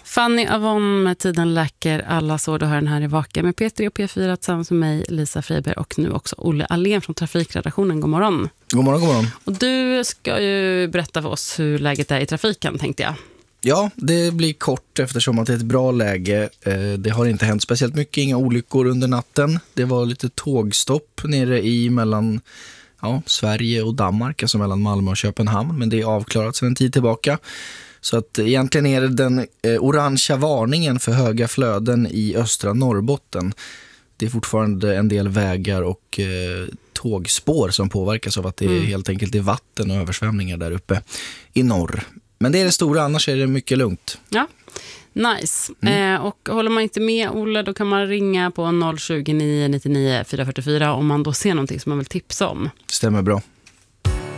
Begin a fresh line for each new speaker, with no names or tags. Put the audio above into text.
Fanny Avon med Tiden läker alla sår. Du hör den här i Vaka med Peter och P4 tillsammans med mig, Lisa Friberg, och nu också Olle Allén från Trafikredaktionen. God morgon.
God morgon, god morgon.
Och du ska ju berätta för oss hur läget är i trafiken, tänkte jag.
Ja, det blir kort eftersom att det är ett bra läge. Det har inte hänt speciellt mycket, inga olyckor under natten. Det var lite tågstopp nere i mellan Sverige och Danmark, alltså mellan Malmö och Köpenhamn, men det är avklarat sedan en tid tillbaka. Så att egentligen är det den orangea varningen för höga flöden i östra Norrbotten. Det är fortfarande en del vägar och tågspår som påverkas av att det är helt enkelt är vatten och översvämningar där uppe i norr. Men det är det stora, annars är det mycket lugnt.
Ja, nice. Och håller man inte med, Olle, då kan man ringa på 020 999 444 om man då ser någonting som man vill tipsa om.
Stämmer bra.